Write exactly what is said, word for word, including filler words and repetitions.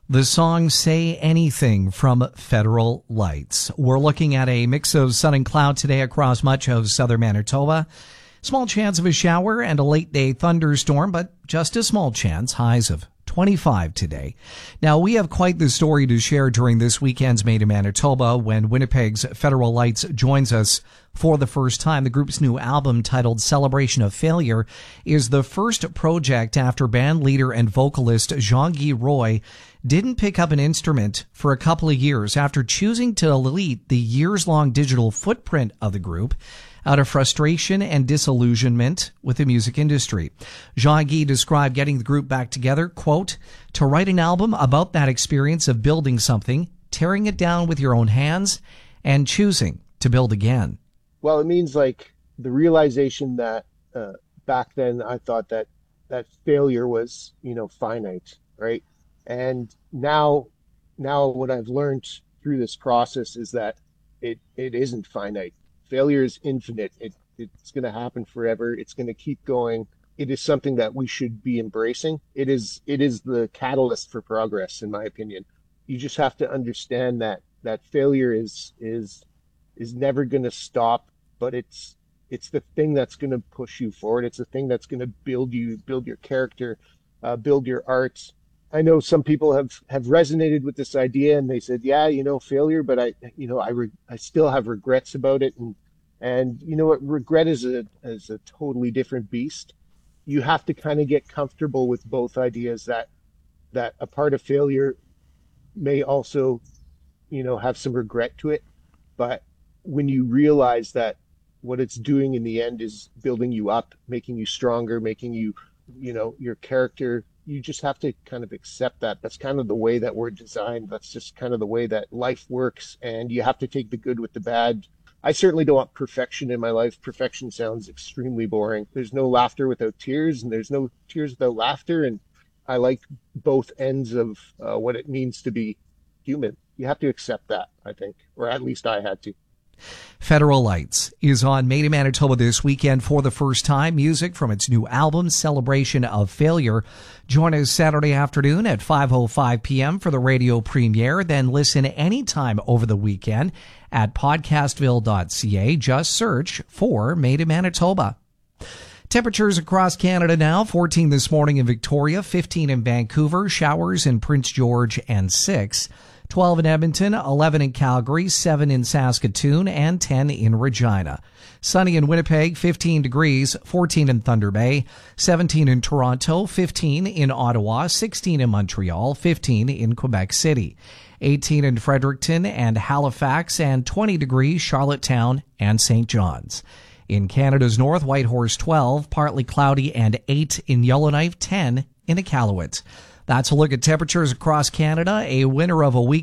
The song Say Anything from Federal Lights. We're looking at a mix of sun and cloud today across much of southern Manitoba. Small chance of a shower and a late day thunderstorm, but just a small chance. Highs of twenty-five today. Now, we have quite the story to share during this weekend's Made in Manitoba when Winnipeg's Federal Lights joins us for the first time. The group's new album, titled Celebration of Failure, is the first project after band leader and vocalist Jean-Guy Roy didn't pick up an instrument for a couple of years after choosing to delete the years-long digital footprint of the group out of frustration and disillusionment with the music industry. Jean-Guy described getting the group back together, quote, to write an album about that experience of building something, tearing it down with your own hands, and choosing to build again. Well, it means like the realization that uh, back then I thought that that failure was, you know, finite, right? And now, now what I've learned through this process is that it, it isn't finite. Failure is infinite. It, it's going to happen forever. It's going to keep going. It is something that we should be embracing. It is, it is the catalyst for progress, in my opinion. You just have to understand that, that failure is, is, is never going to stop, but it's, it's the thing that's going to push you forward. It's the thing that's going to build you, build your character, uh, build your art. I know some people have, have resonated with this idea and they said, yeah, you know, failure, but I, you know, I, re- I still have regrets about it. And, and you know what, regret is a, is a totally different beast. You have to kind of get comfortable with both ideas that, that a part of failure may also, you know, have some regret to it. But when you realize that what it's doing in the end is building you up, making you stronger, making you, you know, your character, you just have to kind of accept that. That's kind of the way that we're designed. That's just kind of the way that life works. And you have to take the good with the bad. I certainly don't want perfection in my life. Perfection sounds extremely boring. There's no laughter without tears, and there's no tears without laughter. And I like both ends of uh, what it means to be human. You have to accept that, I think, or at least I had to. Federal Lights is on Made in Manitoba this weekend for the first time. Music from its new album, Celebration of Failure. Join us Saturday afternoon at five oh five p.m. for the radio premiere. Then listen anytime over the weekend at podcastville dot c a. Just search for Made in Manitoba. Temperatures across Canada now. fourteen this morning in Victoria, fifteen in Vancouver, showers in Prince George, and six. twelve in Edmonton, eleven in Calgary, seven in Saskatoon, and ten in Regina. Sunny in Winnipeg, fifteen degrees, fourteen in Thunder Bay, seventeen in Toronto, fifteen in Ottawa, sixteen in Montreal, fifteen in Quebec City, eighteen in Fredericton and Halifax, and twenty degrees Charlottetown and Saint John's. In Canada's north, Whitehorse twelve, partly cloudy, and eight in Yellowknife, ten in Iqaluit. That's a look at temperatures across Canada. A winner of a week